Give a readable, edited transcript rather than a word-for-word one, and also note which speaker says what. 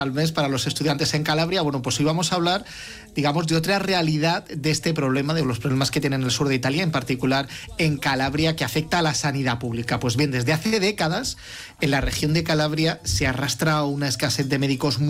Speaker 1: al mes para los estudiantes en Calabria. Bueno, pues hoy vamos a hablar, digamos, de otra realidad de este problema, de los problemas que tiene en el sur de Italia, en particular en Calabria, que afecta a la sanidad pública. Pues bien, desde hace décadas en la región de Calabria se arrastra una escasez de médicos